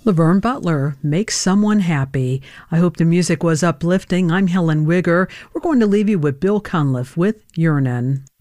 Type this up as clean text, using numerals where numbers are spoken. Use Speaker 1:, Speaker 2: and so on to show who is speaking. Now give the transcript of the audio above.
Speaker 1: Laverne Butler makes someone happy. I hope the music was uplifting. I'm Helen Wigger. We're going to leave you with Bill Cunliffe with Yearnin'.